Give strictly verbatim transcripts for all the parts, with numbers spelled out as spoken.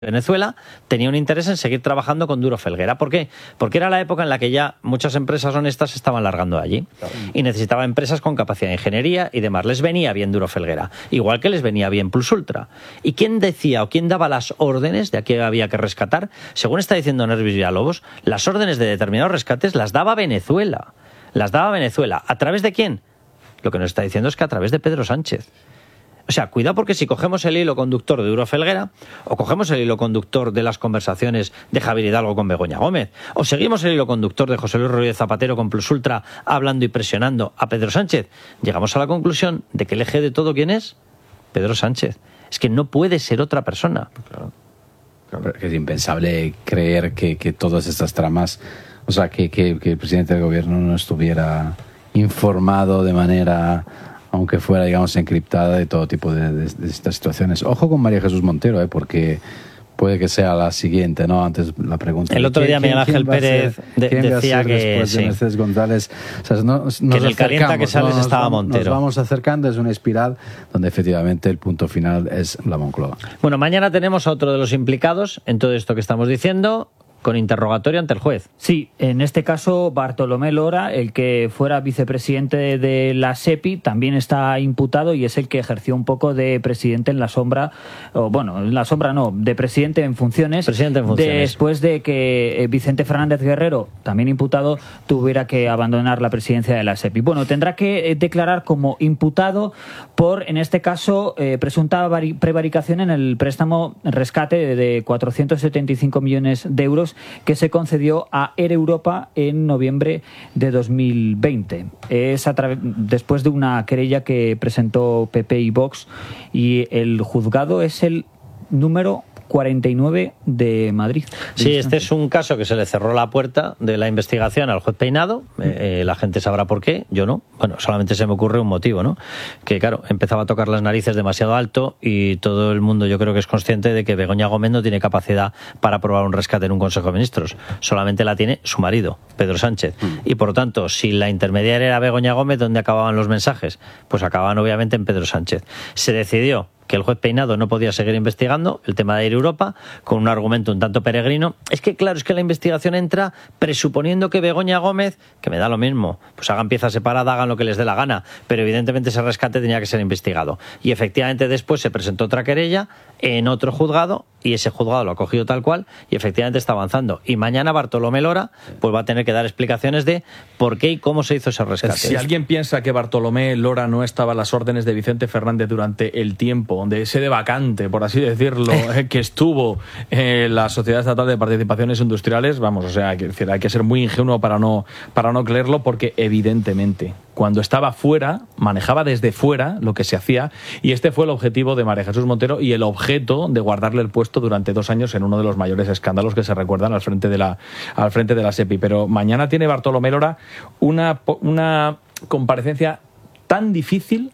Venezuela tenía un interés en seguir trabajando con Duro Felguera. ¿Por qué? Porque era la época en la que ya muchas empresas honestas se estaban largando allí y necesitaba empresas con capacidad de ingeniería y demás. Les venía bien Duro Felguera, igual que les venía bien Plus Ultra. ¿Y quién decía o quién daba las órdenes de a qué había que rescatar? Según está diciendo Nervis Villalobos, las órdenes de determinados rescates las daba Venezuela. Las daba Venezuela. ¿A través de quién? Lo que nos está diciendo es que a través de Pedro Sánchez. O sea, cuidado, porque si cogemos el hilo conductor de Duro Felguera, o cogemos el hilo conductor de las conversaciones de Javier Hidalgo con Begoña Gómez, o seguimos el hilo conductor de José Luis Rodríguez Zapatero con Plus Ultra hablando y presionando a Pedro Sánchez, llegamos a la conclusión de que el eje de todo, ¿quién es? Pedro Sánchez. Es que no puede ser otra persona. Claro. Claro. Es impensable creer que, que todas estas tramas, o sea, que, que, que el presidente del gobierno no estuviera informado de manera, aunque fuera, digamos, encriptada, de todo tipo de, de, de estas situaciones. Ojo con María Jesús Montero, ¿eh? Porque puede que sea la siguiente, ¿no? Antes la pregunta. El otro día Miguel Ángel Pérez de, decía que después de Mercedes González, o sea, no, nos que en el calienta que sales no, estaba nos, Montero. Nos vamos acercando, es una espiral donde efectivamente el punto final es la Moncloa. Bueno, mañana tenemos a otro de los implicados en todo esto que estamos diciendo, con interrogatorio ante el juez. Sí, en este caso Bartolomé Lora, el que fuera vicepresidente de la SEPI, también está imputado y es el que ejerció un poco de presidente en la sombra, o bueno, en la sombra no, de presidente en funciones, presidente en funciones. Después de que Vicente Fernández Guerrero, también imputado, tuviera que abandonar la presidencia de la SEPI. Bueno, tendrá que declarar como imputado por, en este caso, eh, presunta prevaricación en el préstamo rescate de cuatrocientos setenta y cinco millones de euros que se concedió a Air Europa en noviembre de dos mil veinte. Es a través, después de una querella que presentó P P y Vox, y el juzgado es el número cuarenta y nueve de Madrid. Sí, este es un caso que se le cerró la puerta de la investigación al juez Peinado. Eh, eh, la gente sabrá por qué, yo no. Bueno, solamente se me ocurre un motivo, ¿no? Que claro, empezaba a tocar las narices demasiado alto y todo el mundo yo creo que es consciente de que Begoña Gómez no tiene capacidad para aprobar un rescate en un Consejo de Ministros. Solamente la tiene su marido, Pedro Sánchez. Y por lo tanto, si la intermediaria era Begoña Gómez, ¿dónde acababan los mensajes? Pues acababan obviamente en Pedro Sánchez. Se decidió que el juez Peinado no podía seguir investigando el tema de Air Europa con un argumento un tanto peregrino. Es que claro, es que la investigación entra presuponiendo que Begoña Gómez, que me da lo mismo, pues hagan pieza separada, hagan lo que les dé la gana, pero evidentemente ese rescate tenía que ser investigado. Y efectivamente después se presentó otra querella en otro juzgado y ese juzgado lo ha cogido tal cual y efectivamente está avanzando. Y mañana Bartolomé Lora pues va a tener que dar explicaciones de por qué y cómo se hizo ese rescate. Si alguien piensa que Bartolomé Lora no estaba a las órdenes de Vicente Fernández durante el tiempo de ese de vacante, por así decirlo, eh, que estuvo en la Sociedad Estatal de Participaciones Industriales, vamos, o sea, hay que, decir, hay que ser muy ingenuo para no, para no creerlo, porque evidentemente cuando estaba fuera, manejaba desde fuera lo que se hacía, y este fue el objetivo de María Jesús Montero y el objeto de guardarle el puesto durante dos años en uno de los mayores escándalos que se recuerdan al frente de la, al frente de la SEPI. Pero mañana tiene Bartolomé Lora una, una comparecencia tan difícil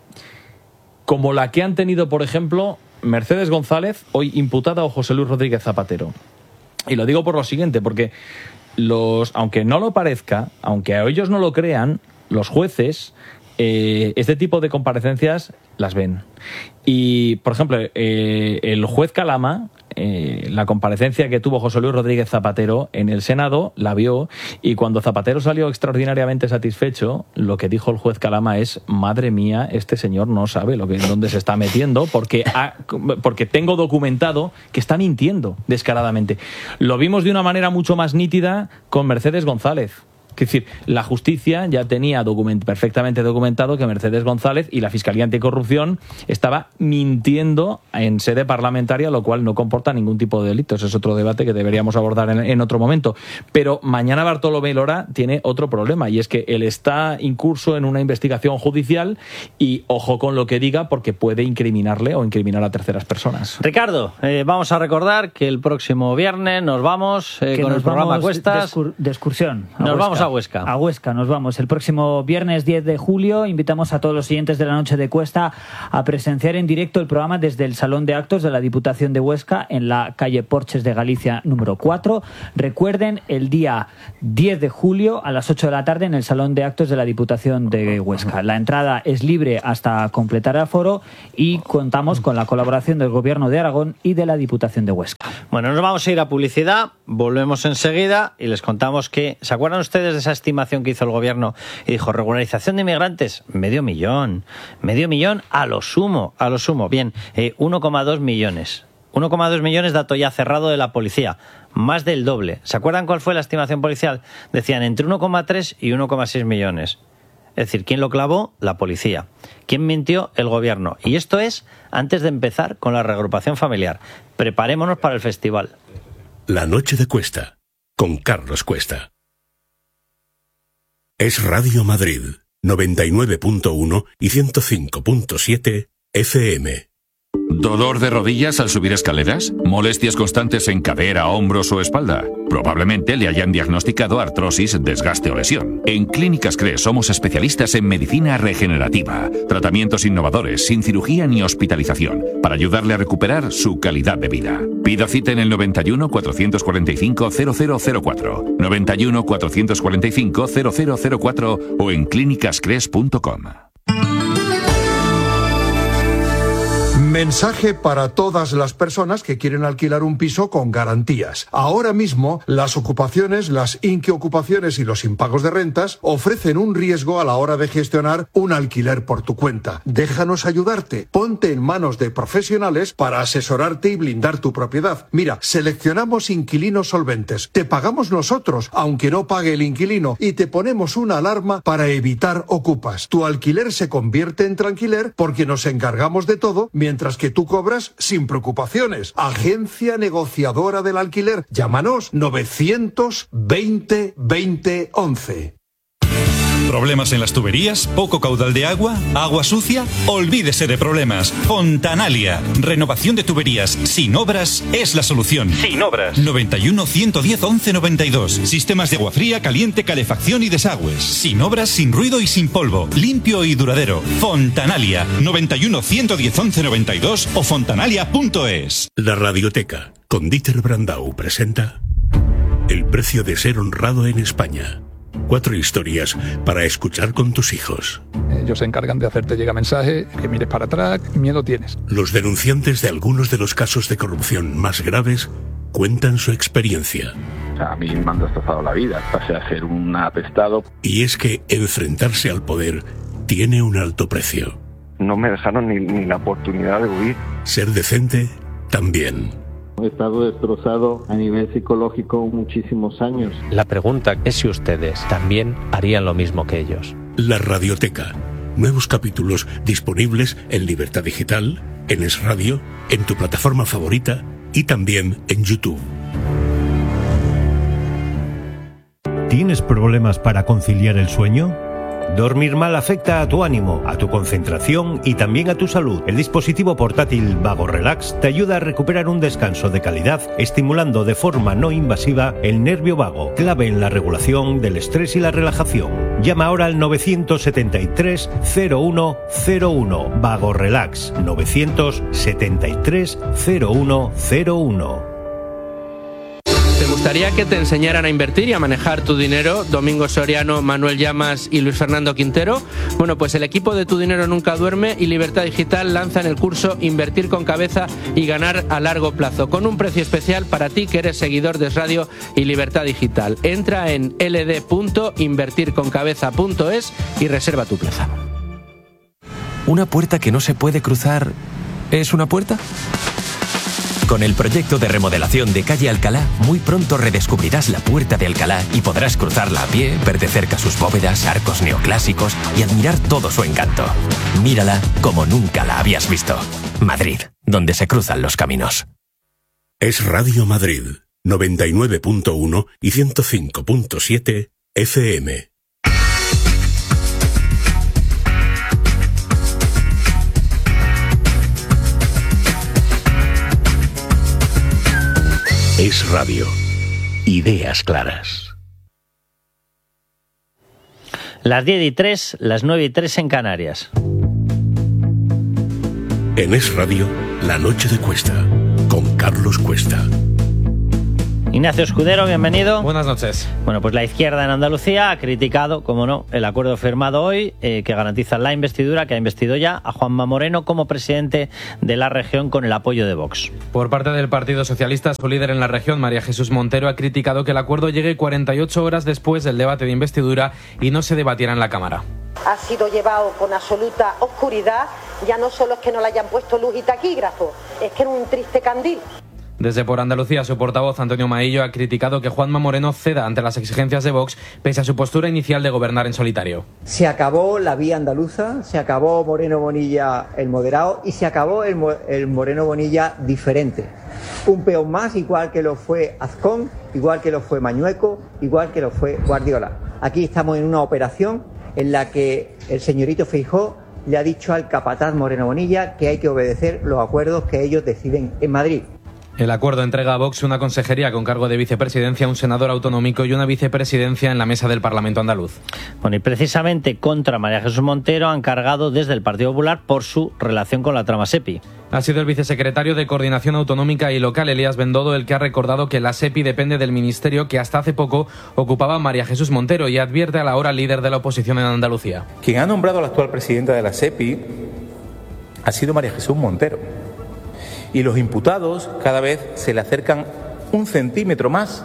como la que han tenido, por ejemplo, Mercedes González, hoy imputada, o José Luis Rodríguez Zapatero. Y lo digo por lo siguiente, porque los, aunque no lo parezca, aunque a ellos no lo crean, los jueces eh, este tipo de comparecencias las ven. Y, por ejemplo, eh, el juez Calama, eh, la comparecencia que tuvo José Luis Rodríguez Zapatero en el Senado, la vio, y cuando Zapatero salió extraordinariamente satisfecho, lo que dijo el juez Calama es: madre mía, este señor no sabe lo que, en dónde se está metiendo, porque, ha, porque tengo documentado que está mintiendo descaradamente. Lo vimos de una manera mucho más nítida con Mercedes González. Es decir, la justicia ya tenía document, perfectamente documentado que Mercedes González y la Fiscalía Anticorrupción estaba mintiendo en sede parlamentaria, lo cual no comporta ningún tipo de delito. Ese es otro debate que deberíamos abordar en, en otro momento. Pero mañana Bartolomé Lora tiene otro problema, y es que él está incurso en una investigación judicial y ojo con lo que diga, porque puede incriminarle o incriminar a terceras personas. Ricardo, eh, vamos a recordar que el próximo viernes nos vamos eh, con nos el programa vamos Cuestas de, excur- de excursión. Nos vamos a a Huesca. A Huesca nos vamos. El próximo viernes diez de julio invitamos a todos los siguientes de la Noche de Cuesta a presenciar en directo el programa desde el Salón de Actos de la Diputación de Huesca en la calle Porches de Galicia número cuatro. Recuerden, el día diez de julio a las ocho de la tarde en el Salón de Actos de la Diputación de Huesca. La entrada es libre hasta completar el aforo y contamos con la colaboración del Gobierno de Aragón y de la Diputación de Huesca. Bueno, nos vamos a ir a publicidad, volvemos enseguida y les contamos que, ¿se acuerdan ustedes de esa estimación que hizo el Gobierno y dijo regularización de inmigrantes? Medio millón, medio millón a lo sumo, a lo sumo. Bien, eh, uno coma dos millones. uno coma dos millones, dato ya cerrado de la policía, más del doble. ¿Se acuerdan cuál fue la estimación policial? Decían entre uno coma tres y uno coma seis millones. Es decir, ¿quién lo clavó? La policía. ¿Quién mintió? El Gobierno. Y esto es antes de empezar con la reagrupación familiar. Preparémonos para el festival. La Noche de Cuesta, con Carlos Cuesta. Es Radio Madrid, noventa y nueve punto uno y ciento cinco punto siete F M. ¿Dolor de rodillas al subir escaleras? ¿Molestias constantes en cadera, hombros o espalda? Probablemente le hayan diagnosticado artrosis, desgaste o lesión. En Clínicas Cres somos especialistas en medicina regenerativa, tratamientos innovadores, sin cirugía ni hospitalización, para ayudarle a recuperar su calidad de vida. Pida cita en el noventa y uno, cuatrocientos cuarenta y cinco, cero cero cero cuatro, noventa y uno, cuatrocientos cuarenta y cinco, cero cero cero cuatro o en clínicas cres punto com. Mensaje para todas las personas que quieren alquilar un piso con garantías. Ahora mismo, las ocupaciones, las inquiocupaciones y los impagos de rentas ofrecen un riesgo a la hora de gestionar un alquiler por tu cuenta. Déjanos ayudarte. Ponte en manos de profesionales para asesorarte y blindar tu propiedad. Mira, seleccionamos inquilinos solventes. Te pagamos nosotros, aunque no pague el inquilino, y te ponemos una alarma para evitar ocupas. Tu alquiler se convierte en tranquiler porque nos encargamos de todo, mientras que tú cobras sin preocupaciones. Agencia negociadora del alquiler. Llámanos novecientos veinte veinte once. ¿Problemas en las tuberías? ¿Poco caudal de agua? ¿Agua sucia? Olvídese de problemas. Fontanalia. Renovación de tuberías sin obras es la solución. Sin obras. noventa y uno, ciento diez, once noventa y dos. Sistemas de agua fría, caliente, calefacción y desagües. Sin obras, sin ruido y sin polvo. Limpio y duradero. Fontanalia. noventa y uno, ciento diez, once noventa y dos o fontanalia punto es. La Radioteca, con Dieter Brandau, presenta El precio de ser honrado en España. Cuatro historias para escuchar con tus hijos. Ellos se encargan de hacerte llegar mensaje, que mires para atrás, ¿qué miedo tienes? Los denunciantes de algunos de los casos de corrupción más graves cuentan su experiencia. O sea, a mí me han destrozado la vida, pasé a ser un apestado. Y es que enfrentarse al poder tiene un alto precio. No me dejaron ni, ni la oportunidad de huir. Ser decente también. He estado destrozado a nivel psicológico muchísimos años. La pregunta es si ustedes también harían lo mismo que ellos. La Radioteca. Nuevos capítulos disponibles en Libertad Digital, en Es Radio, en tu plataforma favorita y también en YouTube. ¿Tienes problemas para conciliar el sueño? Dormir mal afecta a tu ánimo, a tu concentración y también a tu salud. El dispositivo portátil Vago Relax te ayuda a recuperar un descanso de calidad, estimulando de forma no invasiva el nervio vago, clave en la regulación del estrés y la relajación. Llama ahora al novecientos setenta y tres, cero uno cero uno. Vago Relax, novecientos setenta y tres, cero uno cero uno. ¿Te gustaría que te enseñaran a invertir y a manejar tu dinero? Domingo Soriano, Manuel Llamas y Luis Fernando Quintero. Bueno, pues el equipo de Tu Dinero Nunca Duerme y Libertad Digital lanzan el curso Invertir con Cabeza y Ganar a Largo Plazo, con un precio especial para ti que eres seguidor de Es Radio y Libertad Digital. Entra en l d punto invertir con cabeza punto es y reserva tu plaza. ¿Una puerta que no se puede cruzar es una puerta? Con el proyecto de remodelación de Calle Alcalá, muy pronto redescubrirás la Puerta de Alcalá y podrás cruzarla a pie, ver de cerca sus bóvedas, arcos neoclásicos y admirar todo su encanto. Mírala como nunca la habías visto. Madrid, donde se cruzan los caminos. Es Radio Madrid, noventa y nueve punto uno y ciento cinco punto siete F M. Es Radio. Ideas claras. Las diez y tres, las nueve y tres en Canarias. En Es Radio, La Noche de Cuesta, con Carlos Cuesta. Ignacio Escudero, bienvenido. Buenas noches. Bueno, pues la izquierda en Andalucía ha criticado, como no, el acuerdo firmado hoy eh, que garantiza la investidura, que ha investido ya a Juanma Moreno como presidente de la región con el apoyo de Vox. Por parte del Partido Socialista, su líder en la región, María Jesús Montero, ha criticado que el acuerdo llegue cuarenta y ocho horas después del debate de investidura y no se debatiera en la Cámara. Ha sido llevado con absoluta oscuridad, ya no solo es que no le hayan puesto luz y taquígrafo, es que era un triste candil. Desde Por Andalucía, su portavoz, Antonio Maillo, ha criticado que Juanma Moreno ceda ante las exigencias de Vox, pese a su postura inicial de gobernar en solitario. Se acabó la vía andaluza, se acabó Moreno Bonilla el moderado y se acabó el, el Moreno Bonilla diferente. Un peón más, igual que lo fue Azcón, igual que lo fue Mañueco, igual que lo fue Guardiola. Aquí estamos en una operación en la que el señorito Feijóo le ha dicho al capataz Moreno Bonilla que hay que obedecer los acuerdos que ellos deciden en Madrid. El acuerdo entrega a Vox una consejería con cargo de vicepresidencia, un senador autonómico y una vicepresidencia en la mesa del Parlamento andaluz. Bueno, y precisamente contra María Jesús Montero han cargado desde el Partido Popular por su relación con la trama SEPI. Ha sido el vicesecretario de Coordinación Autonómica y Local, Elías Bendodo, el que ha recordado que la SEPI depende del ministerio que hasta hace poco ocupaba María Jesús Montero y advierte a la ahora líder de la oposición en Andalucía. Quien ha nombrado a la actual presidenta de la SEPI ha sido María Jesús Montero. Y los imputados cada vez se le acercan un centímetro más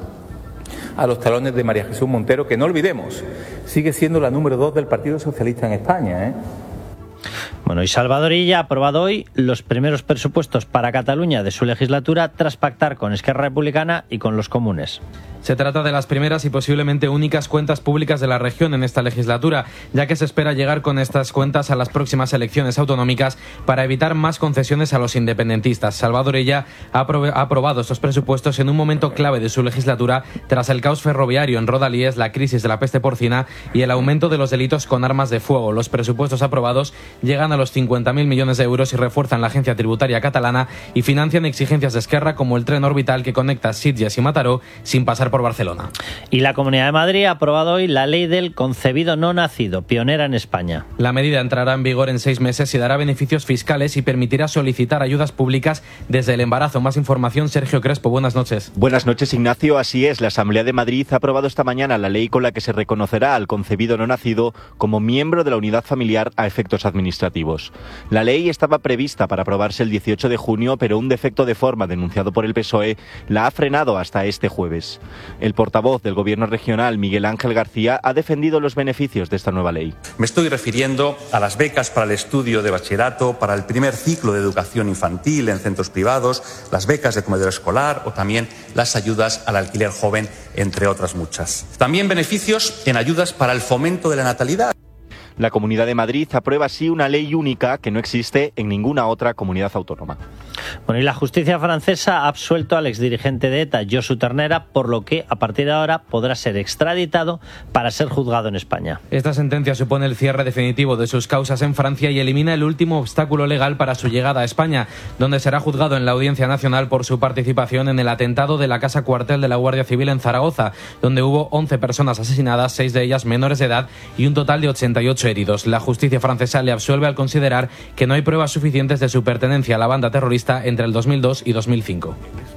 a los talones de María Jesús Montero, que no olvidemos, sigue siendo la número dos del Partido Socialista en España, ¿eh? Bueno, y Salvador Illa ha aprobado hoy los primeros presupuestos para Cataluña de su legislatura tras pactar con Esquerra Republicana y con los comunes. Se trata de las primeras y posiblemente únicas cuentas públicas de la región en esta legislatura, ya que se espera llegar con estas cuentas a las próximas elecciones autonómicas para evitar más concesiones a los independentistas. Salvador Illa ha aprobado estos presupuestos en un momento clave de su legislatura tras el caos ferroviario en Rodalíes, la crisis de la peste porcina y el aumento de los delitos con armas de fuego. Los presupuestos aprobados llegan a los cincuenta mil millones de euros y refuerzan la agencia tributaria catalana y financian exigencias de Esquerra como el tren orbital que conecta Sitges y Mataró sin pasar por Barcelona. Y la Comunidad de Madrid ha aprobado hoy la ley del concebido no nacido, pionera en España. La medida entrará en vigor en seis meses y dará beneficios fiscales y permitirá solicitar ayudas públicas desde el embarazo. Más información, Sergio Crespo, buenas noches. Buenas noches, Ignacio. Así es, la Asamblea de Madrid ha aprobado esta mañana la ley con la que se reconocerá al concebido no nacido como miembro de la unidad familiar a efectos administrativos. La ley estaba prevista para aprobarse el dieciocho de junio, pero un defecto de forma denunciado por el P S O E la ha frenado hasta este jueves. El portavoz del Gobierno regional, Miguel Ángel García, ha defendido los beneficios de esta nueva ley. Me estoy refiriendo a las becas para el estudio de bachillerato, para el primer ciclo de educación infantil en centros privados, las becas de comedor escolar o también las ayudas al alquiler joven, entre otras muchas. También beneficios en ayudas para el fomento de la natalidad. La Comunidad de Madrid aprueba así una ley única que no existe en ninguna otra comunidad autónoma. Bueno, y la justicia francesa ha absuelto al exdirigente de ETA, Josu Ternera, por lo que a partir de ahora podrá ser extraditado para ser juzgado en España. Esta sentencia supone el cierre definitivo de sus causas en Francia y elimina el último obstáculo legal para su llegada a España, donde será juzgado en la Audiencia Nacional por su participación en el atentado de la Casa Cuartel de la Guardia Civil en Zaragoza, donde hubo once personas asesinadas, seis de ellas menores de edad y un total de ochenta y ocho heridos. La justicia francesa le absuelve al considerar que no hay pruebas suficientes de su pertenencia a la banda terrorista entre el dos mil dos y dos mil cinco.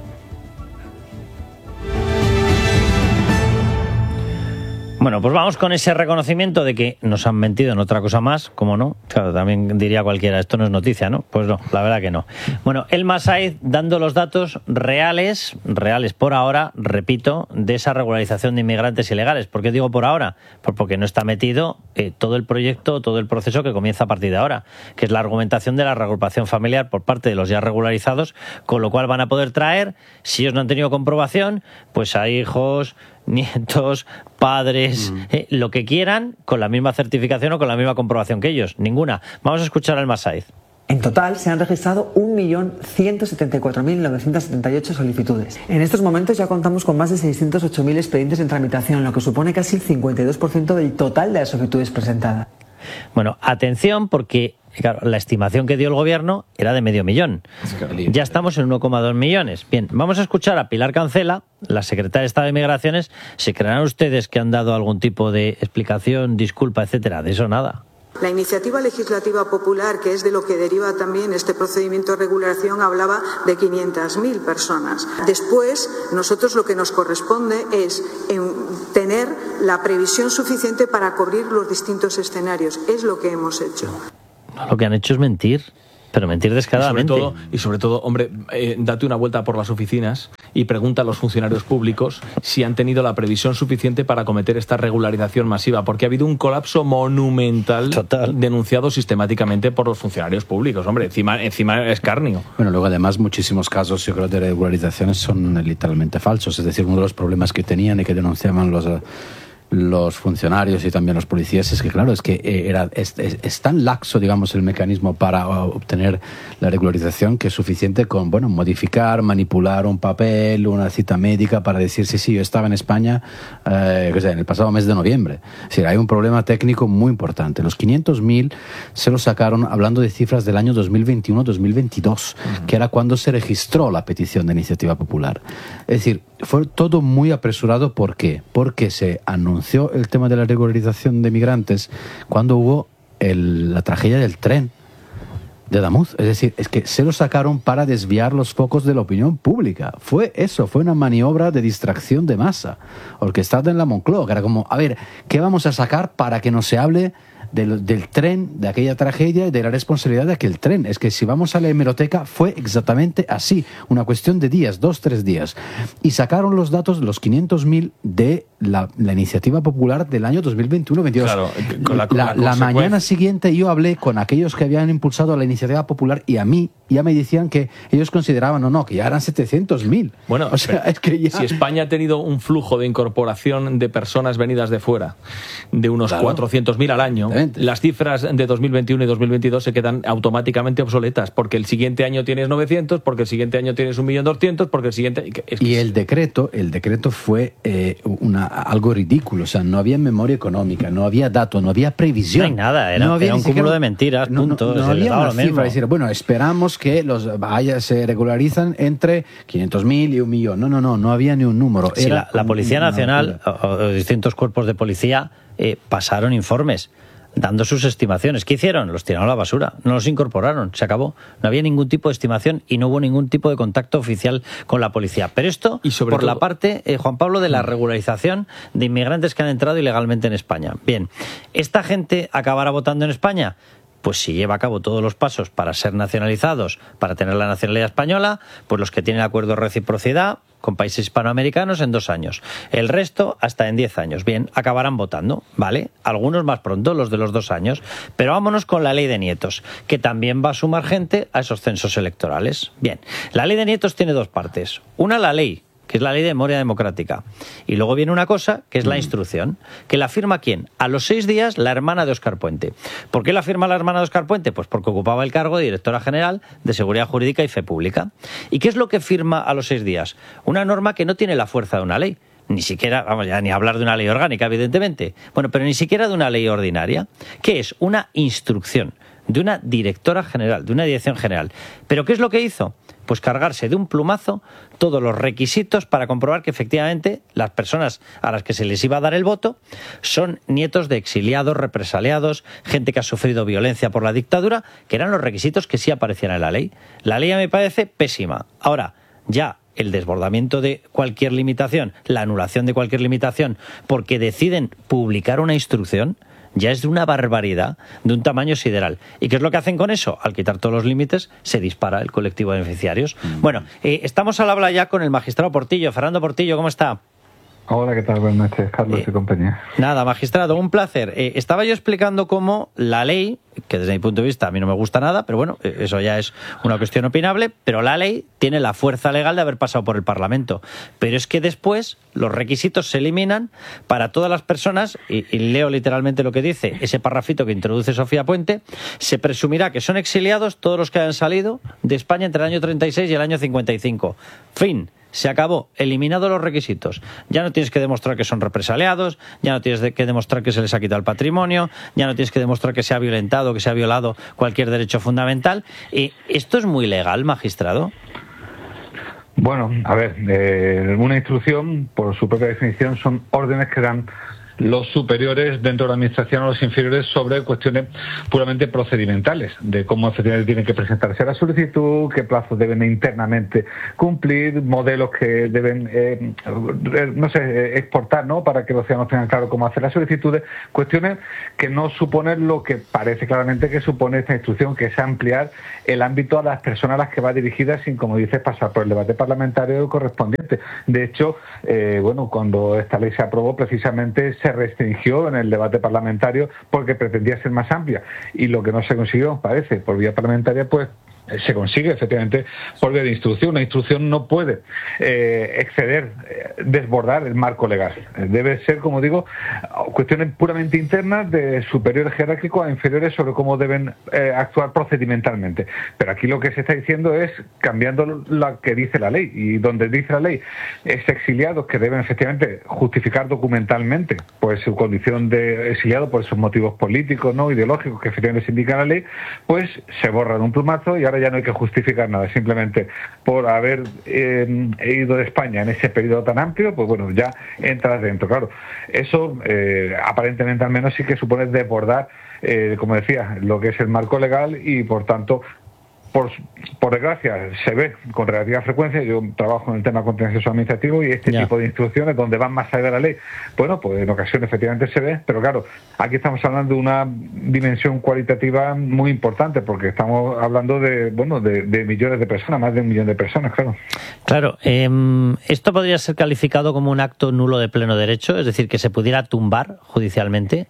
Bueno, pues vamos con ese reconocimiento de que nos han mentido en otra cosa más, ¿cómo no? Claro, también diría cualquiera, esto no es noticia, ¿no? Pues no, la verdad que no. Bueno, el Masaiz dando los datos reales, reales por ahora, repito, de esa regularización de inmigrantes ilegales. ¿Por qué digo por ahora? Pues porque no está metido eh, todo el proyecto, todo el proceso que comienza a partir de ahora, que es la argumentación de la reagrupación familiar por parte de los ya regularizados, con lo cual van a poder traer, si ellos no han tenido comprobación, pues a hijos, nietos, padres, mm. eh, lo que quieran, con la misma certificación o con la misma comprobación que ellos. Ninguna. Vamos a escuchar al Masaiz. En total se han registrado un millón ciento setenta y cuatro mil novecientos setenta y ocho solicitudes. En estos momentos ya contamos con más de seiscientos ocho mil expedientes en tramitación, lo que supone casi el cincuenta y dos por ciento del total de las solicitudes presentadas. Bueno, atención porque Y claro, la estimación que dio el gobierno era de medio millón. Ya estamos en uno coma dos millones. Bien, vamos a escuchar a Pilar Cancela, la secretaria de Estado de Migraciones. ¿Se creerán ustedes que han dado algún tipo de explicación, disculpa, etcétera? De eso nada. La iniciativa legislativa popular, que es de lo que deriva también este procedimiento de regulación, hablaba de quinientas mil personas. Después, nosotros lo que nos corresponde es tener la previsión suficiente para cubrir los distintos escenarios. Es lo que hemos hecho. Lo que han hecho es mentir. Pero mentir descaradamente. Y sobre todo, y sobre todo hombre, eh, date una vuelta por las oficinas y pregunta a los funcionarios públicos si han tenido la previsión suficiente para acometer esta regularización masiva, porque ha habido un colapso monumental Total. denunciado sistemáticamente por los funcionarios públicos. Hombre, encima, encima escarnio. Bueno, luego además muchísimos casos, yo creo, de regularizaciones son literalmente falsos. Es decir, uno de los problemas que tenían y que denunciaban los... los funcionarios y también los policías es que claro, es que era es, es, es tan laxo, digamos, el mecanismo para obtener la regularización que es suficiente con, bueno, modificar, manipular un papel, una cita médica para decir sí, sí, yo estaba en España eh, que sea, en el pasado mes de noviembre. Es decir, hay un problema técnico muy importante. Los quinientos mil se los sacaron hablando de cifras del año dos mil veintiuno dos mil veintidós, uh-huh. que era cuando se registró la petición de iniciativa popular. Es decir, fue todo muy apresurado. ¿Por qué? Porque se anunció el tema de la regularización de migrantes cuando hubo el, la tragedia del tren de Adamuz. Es decir, es que se lo sacaron para desviar los focos de la opinión pública. Fue eso, fue una maniobra de distracción de masa, orquestada en la Moncloa, que era como, a ver, ¿qué vamos a sacar para que no se hable Del, del tren, de aquella tragedia y de la responsabilidad de aquel tren? Es que si vamos a la hemeroteca fue exactamente así, una cuestión de días, dos, tres días. Y sacaron los datos, los quinientos mil de la, la iniciativa popular del año dos mil veintiuno veintidós. Claro, con la, con la, la, la mañana siguiente yo hablé con aquellos que habían impulsado la iniciativa popular y a mí ya me decían que ellos consideraban, no, no, que ya eran setecientos mil. Bueno, o sea, es que ya... si España ha tenido un flujo de incorporación de personas venidas de fuera de unos claro. cuatrocientos mil al año, las cifras de dos mil veintiuno y dos mil veintidós se quedan automáticamente obsoletas, porque el siguiente año tienes novecientos, porque el siguiente año tienes un millón doscientos, porque el siguiente... Es que y el decreto, el decreto fue eh, una, algo ridículo, o sea, no había memoria económica, no había datos, no había previsión. No hay nada, era, no había era un cúmulo de mentiras, punto. No, no, no había una cifra, es decir, bueno, esperamos que los vaya, se regularizan entre quinientos mil y un millón. No, no, no, no había ni un número. Sí, era la, la Policía Nacional o, o distintos cuerpos de policía eh, pasaron informes dando sus estimaciones. ¿Qué hicieron? Los tiraron a la basura, no los incorporaron, se acabó. No había ningún tipo de estimación y no hubo ningún tipo de contacto oficial con la policía. Pero esto, y sobre por todo... la parte, eh, Juan Pablo, de la regularización de inmigrantes que han entrado ilegalmente en España. Bien, ¿esta gente acabará votando en España? Pues si lleva a cabo todos los pasos para ser nacionalizados, para tener la nacionalidad española, pues los que tienen acuerdo de reciprocidad con países hispanoamericanos en dos años. El resto hasta en diez años. Bien, acabarán votando, ¿vale? Algunos más pronto, los de los dos años. Pero vámonos con la ley de nietos, que también va a sumar gente a esos censos electorales. Bien, la ley de nietos tiene dos partes. Una, la ley, que es la ley de memoria democrática. Y luego viene una cosa, que es la instrucción, que la firma ¿quién? A los seis días la hermana de Óscar Puente. ¿Por qué la firma la hermana de Óscar Puente? Pues porque ocupaba el cargo de directora general de Seguridad Jurídica y Fe Pública. ¿Y qué es lo que firma a los seis días? Una norma que no tiene la fuerza de una ley. Ni siquiera, vamos ya, ni hablar de una ley orgánica, evidentemente. Bueno, pero ni siquiera de una ley ordinaria, que es una instrucción de una directora general, de una dirección general. ¿Pero qué es lo que hizo? Pues cargarse de un plumazo todos los requisitos para comprobar que efectivamente las personas a las que se les iba a dar el voto son nietos de exiliados, represaliados, gente que ha sufrido violencia por la dictadura, que eran los requisitos que sí aparecían en la ley. La ley me parece pésima. Ahora, ya el desbordamiento de cualquier limitación, la anulación de cualquier limitación, porque deciden publicar una instrucción, ya es de una barbaridad, de un tamaño sideral. ¿Y qué es lo que hacen con eso? Al quitar todos los límites, se dispara el colectivo de beneficiarios. Mm. Bueno, eh, estamos al habla ya con el magistrado Portillo. Fernando Portillo, ¿cómo está? Hola, ¿qué tal? Buenas noches, Carlos eh, y compañía. Nada, magistrado, un placer. Eh, estaba yo explicando cómo la ley, que desde mi punto de vista a mí no me gusta nada, pero bueno, eh, eso ya es una cuestión opinable, pero la ley tiene la fuerza legal de haber pasado por el Parlamento. Pero es que después los requisitos se eliminan para todas las personas, y, y leo literalmente lo que dice ese parrafito que introduce Sofía Puente, se presumirá que son exiliados todos los que hayan salido de España entre el año treinta y seis y el año cincuenta y cinco. Fin. Se acabó, eliminado los requisitos. Ya no tienes que demostrar que son represaliados, ya no tienes que demostrar que se les ha quitado el patrimonio, ya no tienes que demostrar que se ha violentado, que se ha violado cualquier derecho fundamental. ¿Y esto es muy legal, magistrado? Bueno, a ver, eh, una instrucción, por su propia definición, son órdenes que dan los superiores dentro de la administración o los inferiores sobre cuestiones puramente procedimentales, de cómo efectivamente tienen que presentarse a la solicitud, qué plazos deben internamente cumplir, modelos que deben, eh, no sé, exportar, ¿no?, para que los ciudadanos tengan claro cómo hacer las solicitudes, cuestiones que no suponen lo que parece claramente que supone esta instrucción, que es ampliar el ámbito a las personas a las que va dirigida sin, como dices, pasar por el debate parlamentario correspondiente. De hecho, eh, bueno, cuando esta ley se aprobó, precisamente se restringió en el debate parlamentario porque pretendía ser más amplia, y lo que no se consiguió, parece, por vía parlamentaria, pues se consigue efectivamente por vía de instrucción. Una instrucción no puede eh, exceder, eh, desbordar el marco legal. Debe ser, como digo, cuestiones puramente internas de superiores jerárquicos a inferiores sobre cómo deben eh, actuar procedimentalmente. Pero aquí lo que se está diciendo es cambiando lo que dice la ley, y donde dice la ley es exiliados que deben efectivamente justificar documentalmente pues su condición de exiliado por esos motivos políticos, no ideológicos que efectivamente se indica en la ley, pues se borran un plumazo y ahora ya no hay que justificar nada, simplemente por haber eh, ido de España en ese periodo tan amplio, pues bueno, ya entras dentro. Claro, eso eh, aparentemente al menos sí que supone desbordar, eh, como decía, lo que es el marco legal, y por tanto, por, por desgracia, se ve con relativa frecuencia. Yo trabajo en el tema contencioso administrativo y este ya. tipo de instrucciones donde van más allá de la ley, bueno, pues en ocasiones efectivamente se ve, pero claro, aquí estamos hablando de una dimensión cualitativa muy importante, porque estamos hablando de, bueno, de, de millones de personas, más de un millón de personas, claro. Claro, eh, ¿esto podría ser calificado como un acto nulo de pleno derecho? Es decir, que se pudiera tumbar judicialmente.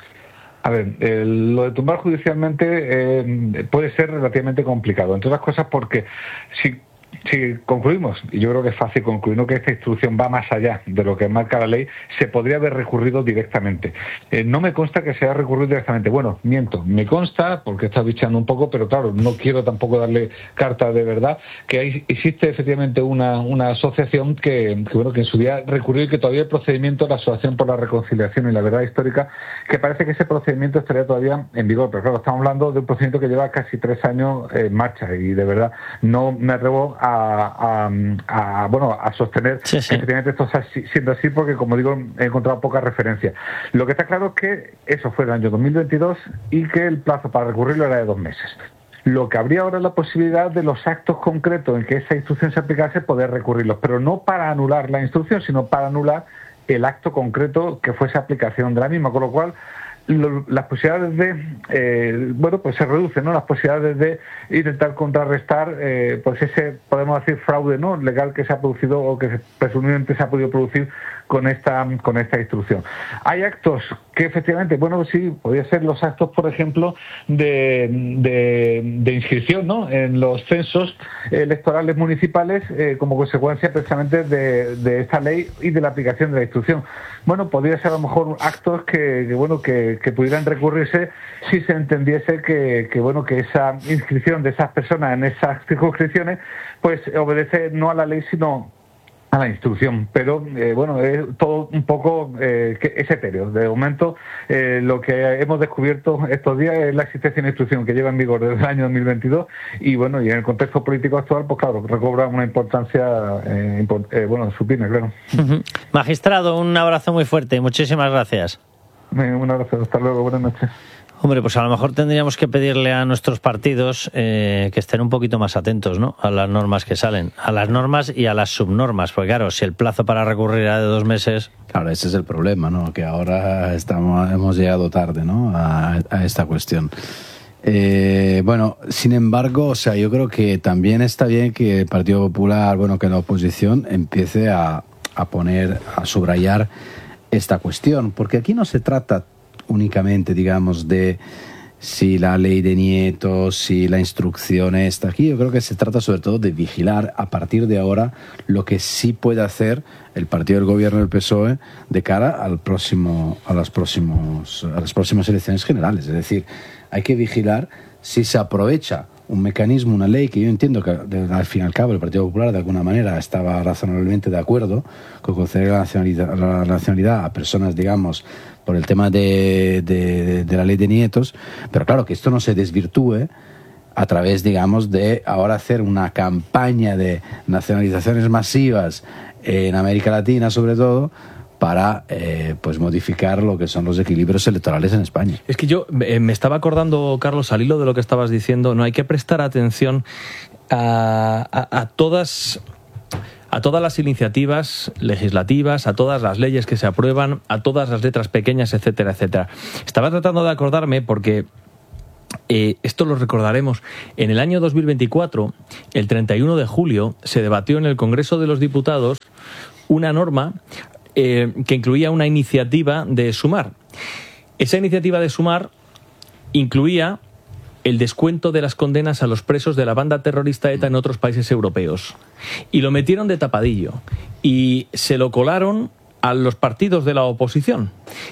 A ver, eh, lo de tumbar judicialmente eh, puede ser relativamente complicado, entre otras cosas porque si, si concluimos, y yo creo que es fácil concluir, ¿no?, que esta instrucción va más allá de lo que marca la ley, se podría haber recurrido directamente. Eh, no me consta que se haya recurrido directamente. Bueno, miento, me consta, porque he estado bichando un poco, pero claro, no quiero tampoco darle carta de verdad, que hay, existe efectivamente una, una asociación que, que, bueno, que en su día recurrió, y que todavía el procedimiento de la Asociación por la Reconciliación y la Verdad Histórica, que parece que ese procedimiento estaría todavía en vigor, pero claro, estamos hablando de un procedimiento que lleva casi tres años en marcha, y de verdad no me atrevo a, a, a bueno, a sostener sí, sí. que efectivamente esto está siendo así, porque, como digo, he encontrado poca referencia. Lo que está claro es que eso fue el año dos mil veintidós y que el plazo para recurrirlo era de dos meses. Lo que habría ahora es la posibilidad de los actos concretos en que esa instrucción se aplicase, poder recurrirlos, pero no para anular la instrucción, sino para anular el acto concreto que fuese aplicación de la misma, con lo cual lo, las posibilidades de, eh, bueno, pues se reducen, ¿no?, las posibilidades de intentar contrarrestar, eh, pues ese, podemos decir, fraude, ¿no?, legal que se ha producido, o que presumiblemente se ha podido producir con esta con esta instrucción. Hay actos que efectivamente, bueno, sí, podría ser los actos, por ejemplo, de, de, de inscripción, ¿no?, en los censos electorales municipales, eh, como consecuencia precisamente de, de esta ley y de la aplicación de la instrucción. Bueno, podría ser a lo mejor actos que, que bueno, que, que pudieran recurrirse si se entendiese que, que, bueno, que esa inscripción de esas personas en esas circunscripciones, pues obedece no a la ley, sino a la instrucción, pero eh, bueno, es todo un poco eh, que es etéreo. De momento, eh, lo que hemos descubierto estos días es la existencia de una instrucción que lleva en vigor desde el año dos mil veintidós, y bueno, y en el contexto político actual, pues claro, recobra una importancia eh, import, eh, bueno, supina, claro. Uh-huh. Magistrado, un abrazo muy fuerte y muchísimas gracias. Eh, un abrazo, hasta luego, buenas noches. Hombre, pues a lo mejor tendríamos que pedirle a nuestros partidos eh, que estén un poquito más atentos, ¿no?, a las normas que salen, a las normas y a las subnormas, porque claro, si el plazo para recurrir era de dos meses... Claro, ese es el problema, ¿no?, que ahora estamos hemos llegado tarde, ¿no?, a, a esta cuestión. Eh, bueno, sin embargo, o sea, yo creo que también está bien que el Partido Popular, bueno, que la oposición empiece a, a poner, a subrayar esta cuestión, porque aquí no se trata únicamente, digamos, de si la ley de nietos, si la instrucción está aquí. Yo creo que se trata sobre todo de vigilar a partir de ahora lo que sí puede hacer el partido del gobierno del P S O E de cara al próximo, a, las próximos, a las próximas elecciones generales. Es decir, hay que vigilar si se aprovecha un mecanismo, una ley que yo entiendo que al fin y al cabo el Partido Popular de alguna manera estaba razonablemente de acuerdo con conceder la nacionalidad, la nacionalidad a personas, digamos, por el tema de, de, de la ley de nietos, pero claro, que esto no se desvirtúe a través, digamos, de ahora hacer una campaña de nacionalizaciones masivas en América Latina, sobre todo, para eh, pues modificar lo que son los equilibrios electorales en España. Es que yo eh, me estaba acordando, Carlos, al hilo de lo que estabas diciendo, no hay que prestar atención a, a, a todas... a todas las iniciativas legislativas, a todas las leyes que se aprueban, a todas las letras pequeñas, etcétera, etcétera. Estaba tratando de acordarme porque eh, esto lo recordaremos. En el año dos mil veinticuatro, el treinta y uno de julio, se debatió en el Congreso de los Diputados una norma eh, que incluía una iniciativa de Sumar. Esa iniciativa de Sumar incluía el descuento de las condenas a los presos de la banda terrorista ETA en otros países europeos. Y lo metieron de tapadillo. Y se lo colaron a los partidos de la oposición.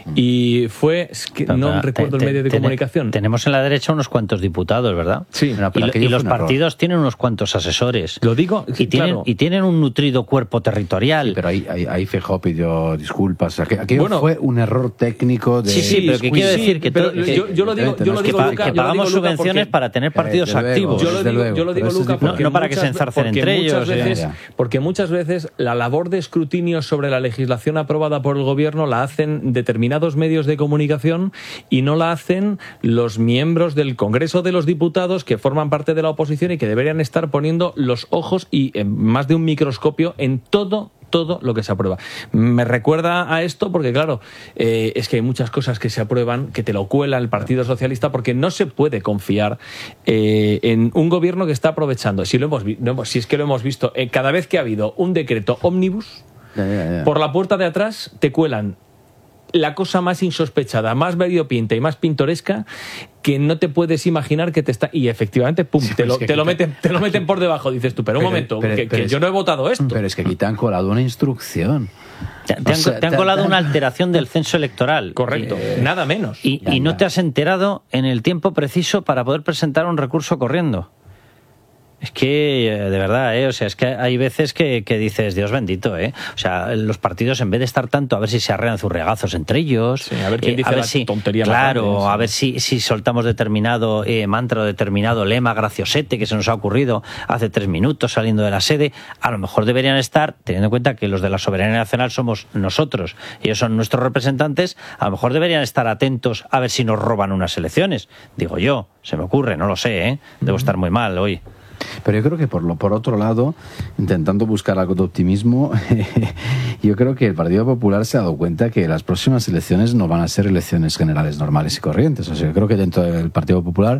Y fue, es que no te, recuerdo te, el medio de te, comunicación. Tenemos en la derecha unos cuantos diputados, ¿verdad? Sí. Y, y los partidos error. tienen unos cuantos asesores. Lo digo, y sí, tienen claro. y tienen un nutrido cuerpo territorial. Sí, pero ahí, ahí, ahí Feijóo pidió disculpas. Aquello bueno, fue un error técnico de... Sí, sí, pero ¿qué quiere decir? Que, pero, que, yo, yo lo digo, yo lo digo, que, Luca, que pagamos yo lo digo, subvenciones porque, para tener partidos luego, activos. Yo lo digo, yo lo digo Luca, porque no, no para que se enzarcen entre ellos. Veces, eh. Porque muchas veces la labor de escrutinio sobre la legislación aprobada por el gobierno la hacen determinados medios de comunicación y no la hacen los miembros del Congreso de los Diputados que forman parte de la oposición y que deberían estar poniendo los ojos y eh, más de un microscopio en todo todo lo que se aprueba. Me recuerda a esto porque, claro, eh, es que hay muchas cosas que se aprueban que te lo cuela el Partido Socialista porque no se puede confiar eh, en un gobierno que está aprovechando. Si, lo hemos, no, si es que lo hemos visto, eh, cada vez que ha habido un decreto ómnibus, ya, ya, ya. por la puerta de atrás te cuelan la cosa más insospechada, más variopinta y más pintoresca que no te puedes imaginar que te está... Y efectivamente, pum, sí, te, lo, es que te, lo meten, te lo meten por debajo. Dices tú, pero un pero, momento, pero, que, pero que yo no he votado esto. Pero es que aquí te han colado una instrucción. Te, te, han, sea, te han colado te, una alteración del censo electoral. Correcto, eh, nada menos. Y, ya, y no ya. te has enterado en el tiempo preciso para poder presentar un recurso corriendo. Es que, de verdad, ¿eh? O sea, es que hay veces que, que dices, Dios bendito, ¿eh? O sea, los partidos, en vez de estar tanto a ver si se arrean zurriagazos entre ellos, sí, a ver quién eh, dice a ver la si, tontería claro, más grande, sí. a ver si, si soltamos determinado eh, mantra o determinado lema graciosete que se nos ha ocurrido hace tres minutos saliendo de la sede, a lo mejor deberían estar, teniendo en cuenta que los de la soberanía nacional somos nosotros, ellos son nuestros representantes, a lo mejor deberían estar atentos a ver si nos roban unas elecciones. Digo yo, se me ocurre, no lo sé, ¿eh? Debo uh-huh. estar muy mal hoy. Pero yo creo que por lo por otro lado, intentando buscar algo de optimismo, yo creo que el Partido Popular se ha dado cuenta que las próximas elecciones no van a ser elecciones generales normales y corrientes. O sea, yo creo que dentro del Partido Popular,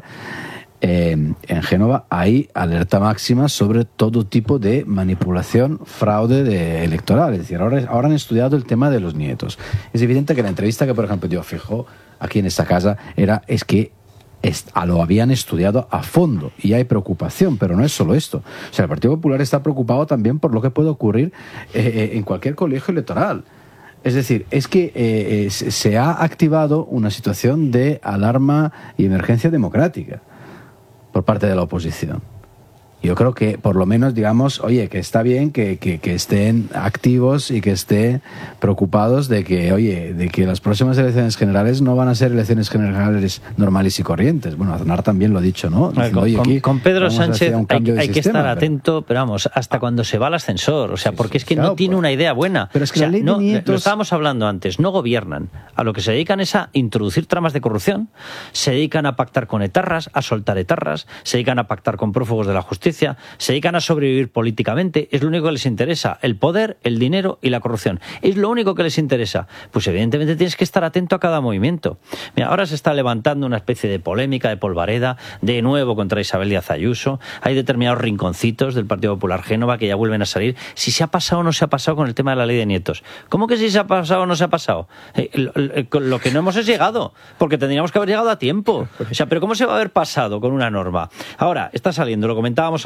eh, en Génova, hay alerta máxima sobre todo tipo de manipulación, fraude de electoral. Es decir, ahora, ahora han estudiado el tema de los nietos. Es evidente que la entrevista que, por ejemplo, dio Feijóo aquí en esta casa era es que lo habían estudiado a fondo y hay preocupación, pero no es solo esto. O sea, el Partido Popular está preocupado también por lo que puede ocurrir eh, en cualquier colegio electoral. Es decir, es que eh, se ha activado una situación de alarma y emergencia democrática por parte de la oposición. Yo creo que por lo menos, digamos, oye, que está bien que, que, que estén activos y que estén preocupados de que, oye, de que las próximas elecciones generales no van a ser elecciones generales normales y corrientes. Bueno, Aznar también lo ha dicho, ¿no? Diciendo, con, oye, aquí con Pedro Sánchez hay, hay sistema, que estar pero... atento, pero vamos, hasta cuando se va al ascensor, o sea, sí, porque sí, es que claro, no tiene pues. una idea buena. Pero es que o sea, la ley no, de nietos... lo estábamos hablando antes, no gobiernan. A lo que se dedican es a introducir tramas de corrupción, se dedican a pactar con etarras, a soltar etarras, se dedican a pactar con prófugos de la justicia, se dedican a sobrevivir políticamente. Es lo único que les interesa, el poder, el dinero y la corrupción. Es lo único que les interesa. Pues evidentemente tienes que estar atento a cada movimiento. Mira, ahora se está levantando una especie de polémica, de polvareda, de nuevo contra Isabel Díaz Ayuso. Hay determinados rinconcitos del Partido Popular Génova que ya vuelven a salir. Si se ha pasado o no se ha pasado con el tema de la ley de nietos. ¿Cómo que si se ha pasado o no se ha pasado? Eh, lo, lo que no hemos es llegado, porque tendríamos que haber llegado a tiempo. O sea, pero ¿cómo se va a haber pasado con una norma? Ahora, está saliendo, lo comentábamos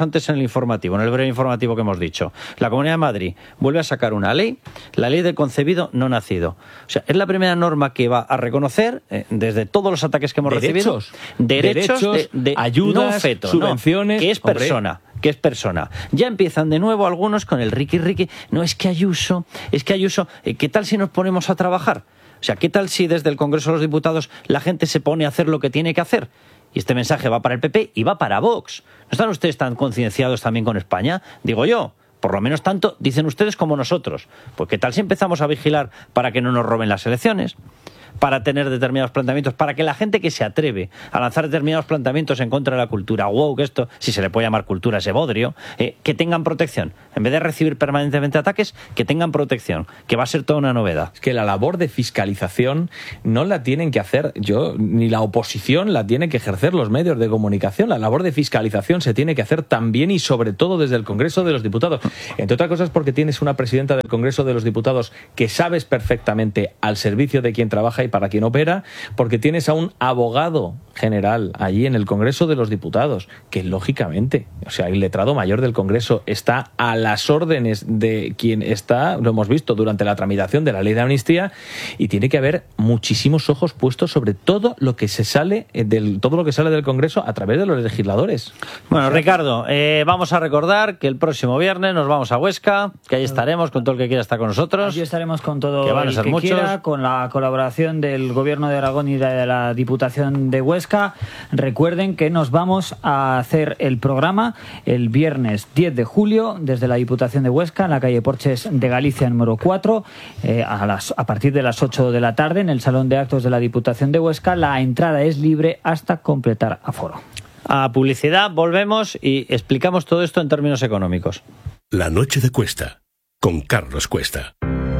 decíamos antes en el informativo, en el breve informativo que hemos dicho. La Comunidad de Madrid vuelve a sacar una ley, la ley del concebido no nacido. O sea, es la primera norma que va a reconocer, eh, desde todos los ataques que hemos derechos, recibido, derechos, derechos de, de ayudas, no feto, subvenciones, no, que es persona. Hombre. que es persona. Ya empiezan de nuevo algunos con el riqui riqui. No, es que Ayuso, es que Ayuso, eh, ¿qué tal si nos ponemos a trabajar? O sea, ¿qué tal si desde el Congreso de los Diputados la gente se pone a hacer lo que tiene que hacer? Y este mensaje va para el P P y va para Vox. ¿No están ustedes tan concienciados también con España? Digo yo. Por lo menos tanto dicen ustedes como nosotros. Pues ¿qué tal si empezamos a vigilar para que no nos roben las elecciones? Para tener determinados planteamientos, para que la gente que se atreve a lanzar determinados planteamientos en contra de la cultura wow, que esto, si se le puede llamar cultura, ese bodrio, eh, que tengan protección. En vez de recibir permanentemente ataques, que tengan protección, que va a ser toda una novedad. Es que la labor de fiscalización no la tienen que hacer yo, ni la oposición la tiene que ejercer los medios de comunicación. La labor de fiscalización se tiene que hacer también y sobre todo desde el Congreso de los Diputados. Entre otras cosas porque tienes una presidenta del Congreso de los Diputados que sabes perfectamente al servicio de quien trabaja y para quien opera, porque tienes a un abogado general allí en el Congreso de los Diputados, que lógicamente, o sea, el letrado mayor del Congreso está a las órdenes de quien está, lo hemos visto durante la tramitación de la ley de amnistía, y tiene que haber muchísimos ojos puestos sobre todo lo que se sale del, todo lo que sale del Congreso a través de los legisladores. Bueno, o sea, Ricardo, eh, vamos a recordar que el próximo viernes nos vamos a Huesca, que ahí estaremos con todo el que quiera estar con nosotros. Allí estaremos con todo que van a el ser que muchos. quiera, con la colaboración del Gobierno de Aragón y de la Diputación de Huesca. Recuerden que nos vamos a hacer el programa el viernes diez de julio desde la Diputación de Huesca, en la calle Porches de Galicia número cuatro, eh, a, las, a partir de las ocho de la tarde en el Salón de Actos de la Diputación de Huesca. La entrada es libre hasta completar aforo. A publicidad volvemos y explicamos todo esto en términos económicos. La noche de Cuesta, con Carlos Cuesta.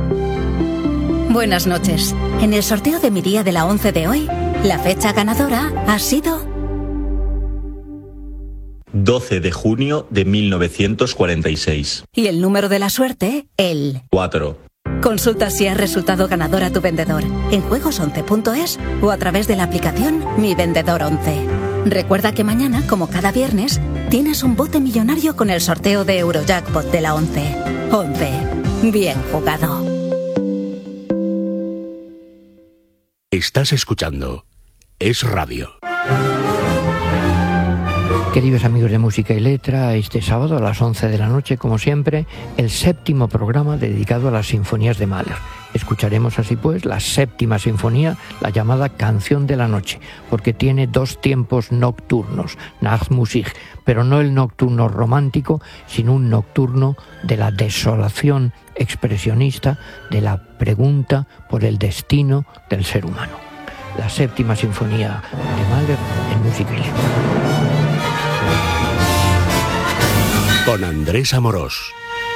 Buenas noches. En el sorteo de mi día de la once de hoy, la fecha ganadora ha sido doce de junio de mil novecientos cuarenta y seis. Y el número de la suerte, el cuatro. Consulta si has resultado ganador a tu vendedor en juegos once punto es o a través de la aplicación Mi Vendedor once. Recuerda que mañana, como cada viernes, tienes un bote millonario con el sorteo de Eurojackpot de la once. once. Bien jugado. Estás escuchando Es Radio. Queridos amigos de Música y Letra, este sábado a las once de la noche, como siempre, el séptimo programa dedicado a las sinfonías de Mahler. Escucharemos así pues la séptima sinfonía, la llamada Canción de la Noche, porque tiene dos tiempos nocturnos, Nachtmusik, pero no el nocturno romántico, sino un nocturno de la desolación expresionista, de la pregunta por el destino del ser humano. La séptima sinfonía de Mahler en Música y Letra. Con Andrés Amorós.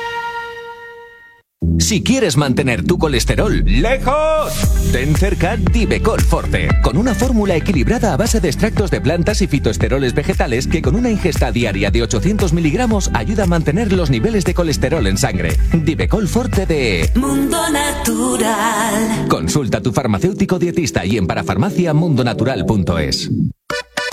Si quieres mantener tu colesterol lejos, ten cerca Divecol Forte, con una fórmula equilibrada a base de extractos de plantas y fitoesteroles vegetales que con una ingesta diaria de ochocientos miligramos ayuda a mantener los niveles de colesterol en sangre. Divecol Forte de Mundo Natural. Consulta a tu farmacéutico dietista y en parafarmacia mundonatural punto es.